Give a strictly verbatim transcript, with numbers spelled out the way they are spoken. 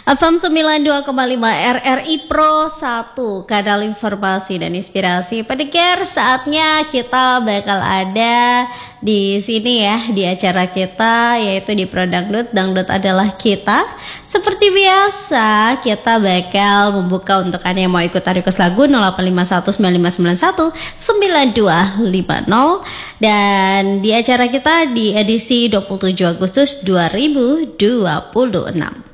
F M sembilan puluh dua koma lima R R I Pro satu, kanal informasi dan inspirasi. Pendengar, saatnya kita bakal ada di sini ya, di acara kita, yaitu di Pro Dangdut. Dangdut adalah kita. Seperti biasa, kita bakal membuka untuk Anda yang mau ikut request lagu nol delapan lima satu sembilan lima sembilan satu sembilan dua lima nol. Dan di acara kita di edisi dua puluh tujuh Agustus dua ribu dua puluh enam.